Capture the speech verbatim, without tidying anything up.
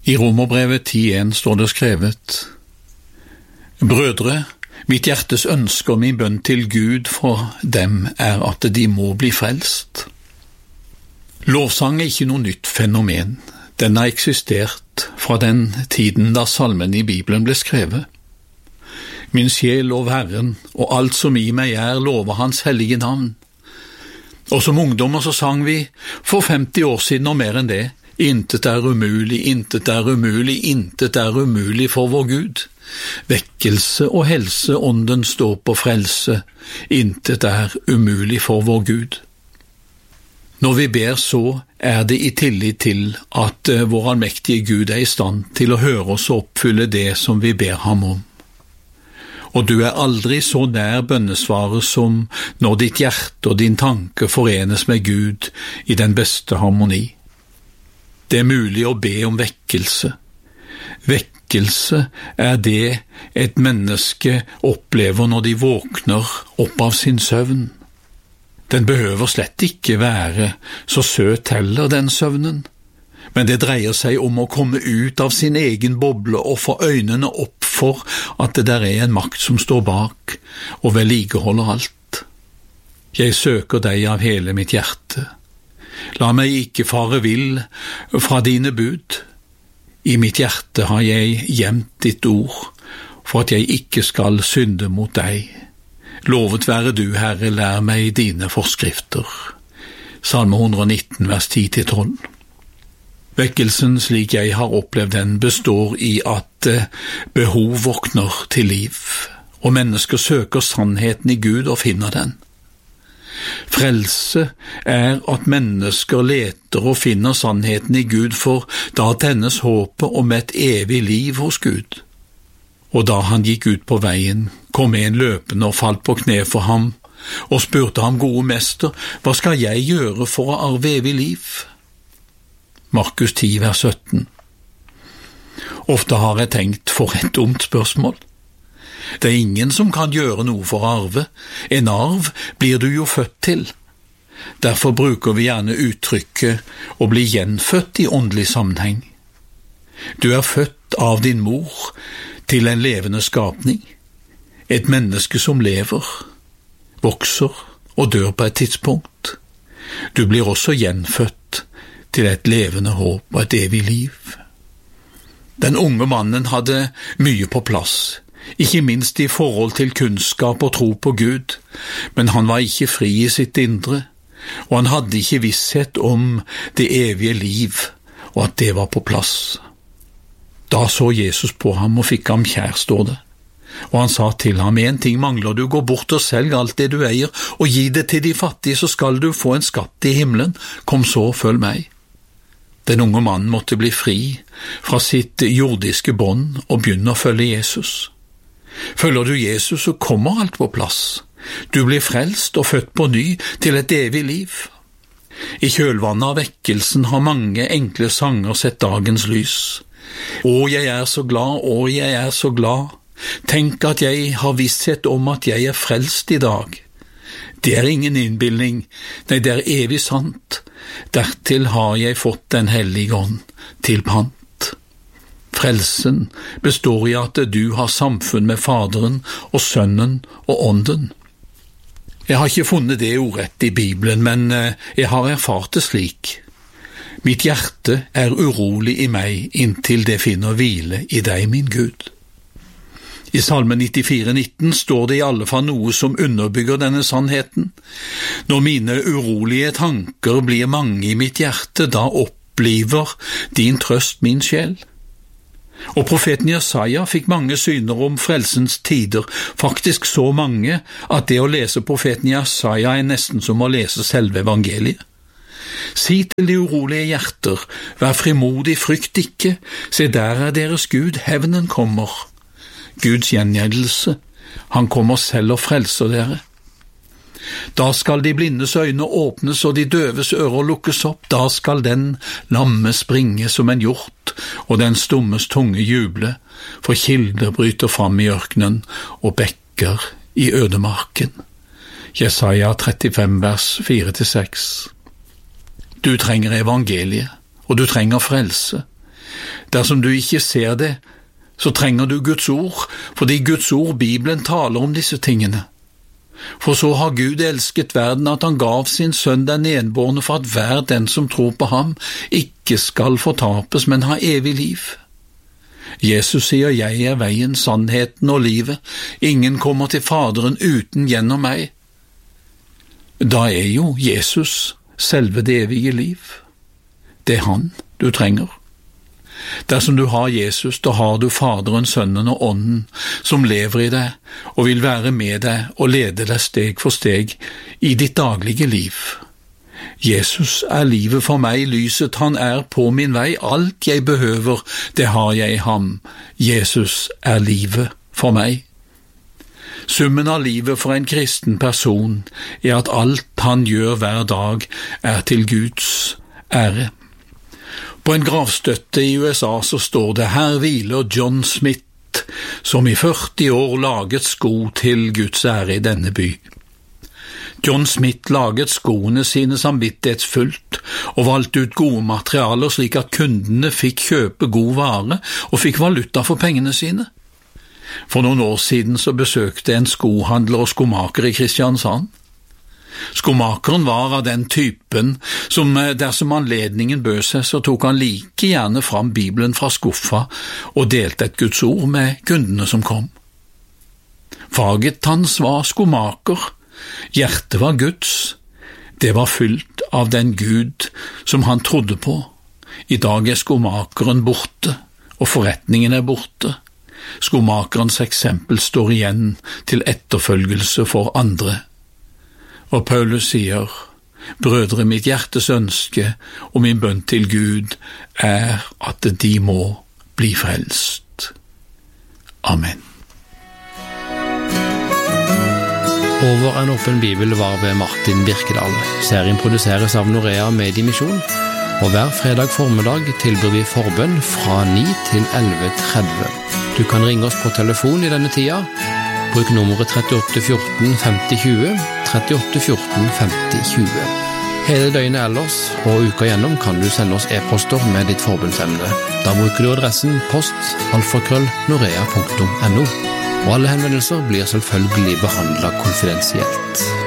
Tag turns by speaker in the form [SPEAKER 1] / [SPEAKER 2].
[SPEAKER 1] I Romerbrevet ti en står det skrevet: Brødre, mitt hjertes ønske og min bønn til Gud for dem er at de må bli frelst. Lovsang er ikke noe nytt fenomen. Den har eksistert fra den tiden da salmen i Bibelen ble skrevet. Min sjel lov Herren, og alt som i meg er, lover hans hellige navn. Og som ungdommer så sang vi for femti år siden og mer enn det: Intet er umulig, intet er umulig, intet er umulig for vår Gud. Vekkelse og helse, ånden står på frelse, intet er umulig for vår Gud. Når vi ber så, er det i tillit til at vår allmektige Gud er i stand til å høre oss og oppfylle det som vi ber ham om. Og du er aldri så nær bønnesvaret som når ditt hjerte og din tanke forenes med Gud i den beste harmoni. Det er mulig å be om vekkelse. Vekkelse er det et menneske opplever når de våkner opp av sin søvn. Den behøver slett ikke være så søt heller, den søvnen, men det dreier seg om å komme ut av sin egen boble og få øynene opp for at det der er en makt som står bak og vedlikeholder alt. Jeg søker deg av hele mitt hjerte. La meg ikke fare vill fra dine bud. I mitt hjerte har jeg gjemt ditt ord, for at jeg ikke skal synde mot deg. Lovet være du, Herre, lær meg dine forskrifter. Salme ett hundre nitten, vers ti til tolv. Vekkelsen, slik jeg har opplevd den, består i at behov våkner til liv, og mennesker søker sannheten i Gud og finner den. Frelse er at mennesker leter og finner sannheten i Gud, for da tennes håpet om et evig liv hos Gud. Og da han gikk ut på veien, kom en løpende og falt på kne for ham, og spurte ham: Gode mester, hva skal jeg gjøre for å arve evig liv? Markus ti, vers sytten. Ofte har jeg tenkt, for et dumt spørsmål. Det er ingen som kan gjøre noe for å arve. En arv blir du jo født til. Derfor bruker vi gjerne uttrykket å bli gjenfødt i åndelig sammenheng. Du er født av din mor til en levende skapning, et menneske som lever, vokser og dør på et tidspunkt. Du blir også gjenfødt til et levende håp og et evig liv. Den unge mannen hadde mye på plass, ikke minst i forhold til kunnskap og tro på Gud, men han var ikke fri i sitt indre, og han hadde ikke visshet om det evige liv, og at det var på plass. Da så Jesus på ham og fikk ham kjær, står det. Og han sa til ham: En ting mangler du, gå bort og selg alt det du eier, og gi det til de fattige, så skal du få en skatt i himmelen. Kom så, følg meg. Den unge mannen måtte bli fri fra sitt jordiske bånd og begynne å følge Jesus. Følger du Jesus, så kommer alt på plass. Du blir frelst og født på ny til et evig liv. I kjølvannet av vekkelsen har mange enkle sanger sett dagens lys. Å, jeg er så glad, å, jeg er så glad. Tenk at jeg har visshet om at jeg er frelst i dag. Det er ingen innbilning, nei, det er evig sant. Dertil har jeg fått den hellige ånd til pant. Frelsen består i at du har samfunn med Faderen og Sønnen og Ånden. Jeg har ikke funnet det ordrett i Bibelen, men jeg har erfart det slik. Mitt hjerte er urolig i meg inntil det finner hvile i deg, min Gud. I Salme nittifire nitten står det i alle fall noe som underbygger denne sannheten. Når mine urolige tanker blir mange i mitt hjerte, da oppliver din trøst min sjel. Og profeten Jesaja fikk mange syner om frelsens tider, faktisk så mange at det å lese profeten Jesaja er nesten som å lese selve evangeliet. Si til de urolige hjerter, vær frimodig, frykt ikke, se der er deres Gud, hevnen kommer. Guds gjengjeldelse, han kommer selv og frelser dere. Da skal de blindes øyne åpnes og de døves ører lukkes opp, da skal den lamme springe som en hjort, og den stummes tunge juble, for kilder bryter fram i ørkenen og bekker i ødemarken. Jesaja trettifem, vers fire til seks. Du trenger evangeliet, og du trenger frelse. Dersom du ikke ser det, så trenger du Guds ord, fordi Guds ord, Bibelen, taler om disse tingene. For så har Gud elsket verden at han gav sin sønn den enbårne for at hver den som tror på ham ikke skal fortapes, men ha evig liv. Jesus sier, jeg er veien, sannheten og livet. Ingen kommer til Faderen uten gjennom meg. Da er jo Jesus selve det evige liv. Det er han du trenger. Dersom du har Jesus, da har du Faderen, Sønnen og Ånden, som lever i deg og vil være med deg og lede deg steg for steg i ditt daglige liv. Jesus er livet for meg, lyset han er på min vei, alt jeg behøver, det har jeg i ham. Jesus er livet for meg. Summen av livet for en kristen person er at alt han gjør hver dag er til Guds ære. På en gravstøtte i U S A så står det, her hviler John Smith, som i førti år laget sko til Guds ære i denne by. John Smith laget skoene sine samvittighetsfullt og valgte ut gode materialer slik at kundene fikk kjøpe god vare og fikk valuta for pengene sine. For noen år siden så besøkte en skohandler og skomaker i Kristiansand. Skomakeren var av den typen som dersom anledningen bød seg, så tok han like gjerne fram Bibelen fra skuffa og delte et Guds ord med kundene som kom. Faget hans var skomaker, hjertet var Guds, det var fylt av den Gud som han trodde på. I dag er skomakeren borte, og forretningen er borte. Skomakerens eksempel står igjen til etterfølgelse for andre. Og Paulus sier, brødre, mitt hjertes ønske og min bønn til Gud er at de må bli frelst. Amen.
[SPEAKER 2] Over en åpen bibel var ved Martin Birkedal. Serien produseres av Norea Mediemisjon, og hver fredag formiddag tilbyr vi forbønn fra ni til elleve tretti. Du kan ringe oss på telefon i denne tida. Bruk nummeret trettioåtte fjorten femti tjue, trettioåtte fjorten femti tjue. Hele døgnet ellers og uka gjennom kan du sende oss e-poster med ditt forbundsemne. Da bruker du adressen post alfakrøll norea punktum no. Og alle henvendelser blir selvfølgelig behandlet konfidensielt.